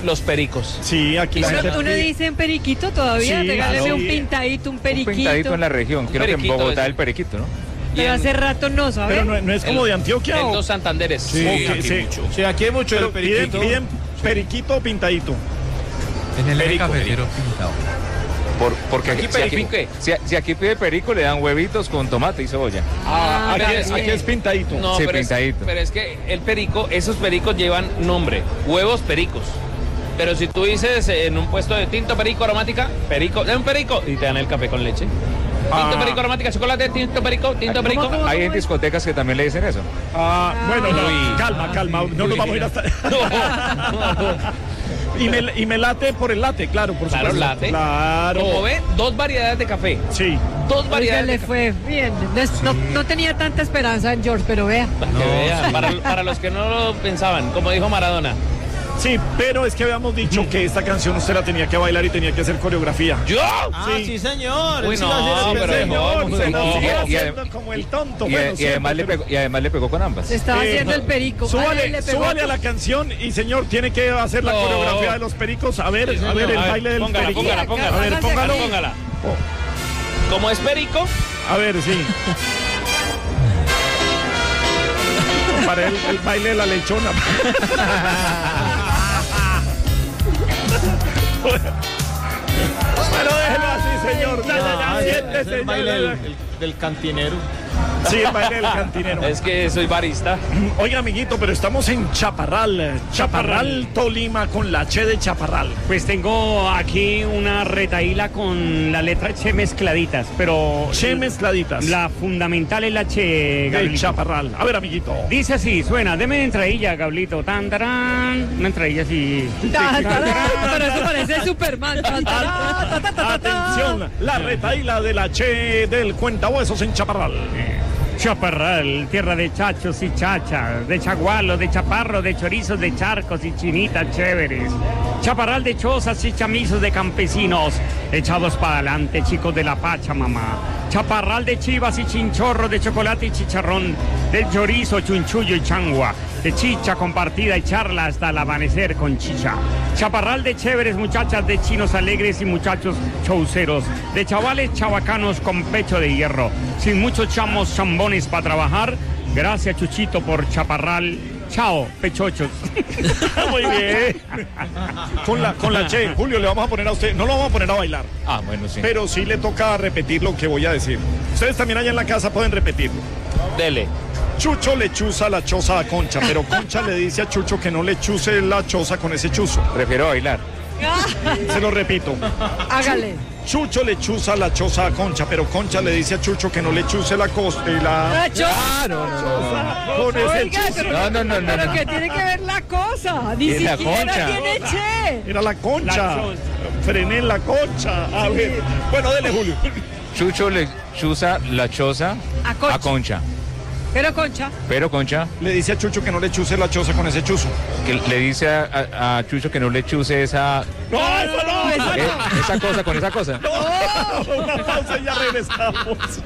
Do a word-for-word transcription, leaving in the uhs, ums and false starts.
los pericos. Sí, aquí la Uno, gente... uno dice un periquito todavía, Sí, regáleme claro. un pintadito, un periquito. Un pintadito en la región, creo que en periquito Bogotá es. el periquito, ¿no? Pero en- hace rato no, ¿sabes? Pero no, no es como en- de Antioquia, En ¿o? los Santanderes. Sí, Ok, sí. mucho. Sí, aquí hay mucho Pero del piden, periquito. piden periquito o pintadito. En el eje Perico, cafetero pintado. Por, porque Aquí aquí, si, aquí, perico, ¿qué? si, si aquí pide perico, le dan huevitos con tomate y cebolla. Ah, Ah, aquí, es, también. aquí es pintadito. No, Sí, pero, es, pintadito. pero es que el perico, esos pericos llevan nombre, huevos pericos. Pero si tú dices en un puesto de tinto perico aromática, perico, de un perico, y te dan el café con leche. Tinto Ah. perico aromática, chocolate, tinto perico, tinto perico. ¿Cómo, Hay en cómo? discotecas que también le dicen eso. Ah, bueno, no, Uy. calma, calma, no nos vamos a ir hasta... y, me, y me late por el late, claro, por Claro, supuesto. late. Claro. Como ve, dos variedades de café. Sí. Dos Oiga, variedades le de café. fue bien. No, no- no tenía tanta esperanza en George, pero vea. Para que vean, para, para los que no lo pensaban, como dijo Maradona. Sí, pero es que habíamos dicho que esta canción usted la tenía que bailar y tenía que hacer coreografía. ¿Yo? Ah, sí, señor. Uy, Él sí no, lo hacía pero desde dejó. señor. Se nos no, sigue y- y- haciendo como el tonto. Y, bueno, y siempre, además le pero- pegó, y además le pegó con ambas. Se estaba Eh, haciendo el perico. Ay, Súbale, le pegó. súbale a la canción y señor, tiene que hacer la No. coreografía de los pericos. A ver, Sí, a señor. ver el A ver, baile del póngala, perico. póngala, póngala. A ver, Hágase póngalo. aquí. Póngala. Como es perico, A ver, sí. Para el, el baile de la lechona. Bueno, déjelo así, señor. Ya, ya, ya, Ah, ese- siéntese, ese es el ya, baile ya, del, ya. del- del cantinero. Sí, el baile del cantinero. es que soy barista. Oiga, amiguito, pero estamos en Chaparral. Chaparral, Tolima, con la Che de Chaparral. Pues tengo aquí una retaíla con la letra Che mezcladitas, pero Che mezcladitas. la fundamental es la Che, de Gablito. Chaparral. A ver, amiguito. Dice así, suena, deme una entradilla, Gablito, tan, tarán, una entradilla así. Ta, ta, ta, pero eso parece Superman. Ta, ta, ta, ta, ta, ta, ta. Atención, la retaíla de la Che del Cuentahuesos en Chaparral. Chaparral, tierra de chachos y chachas, de chagualos, de chaparros, de chorizos, de charcos y chinitas chéveres. Chaparral de chozas y chamizos de campesinos, echados para adelante, chicos de la pacha, mamá. Chaparral de chivas y chinchorros, de chocolate y chicharrón, del chorizo, chunchullo y changua, de chicha compartida y charla hasta el amanecer con chicha. Chaparral de chéveres muchachas, de chinos alegres y muchachos chauceros, de chavales chavacanos con pecho de hierro, sin muchos chamos chambones para trabajar. Gracias, Chuchito, por Chaparral. Chao, pechochos. Muy bien. Con la, con la Che, Julio, le vamos a poner a usted, no lo vamos a poner a bailar, Ah, bueno, sí. pero sí le toca repetir lo que voy a decir. Ustedes también allá en la casa pueden repetirlo. Dele. Chucho le chuza la choza a Concha, pero Concha le dice a Chucho que no le chuse la choza con ese chuzo. Prefiero bailar. Se lo repito. Hágale. Chucho le chuza la choza a Concha, pero Concha le dice a Chucho que no le chuse la costa y la Nacho. Ah, no, no. con ese Oiga, chuzo. pero, No, no, no, no, pero no. que tiene que ver la cosa. Ni Es la siquiera Concha. tiene Che. Era la Concha. La choza. Frené la Concha. A ver. Bueno, dele, Julio. Chucho le chuza la choza A Concha. a Concha. Pero Concha. Pero Concha, Le dice a Chucho que no le chuse la choza con ese chuzo. que le dice a, a- a Chucho que no le chuse esa, No, eso no. Eso eh, no. esa cosa con esa cosa. Una pausa y ya regresamos.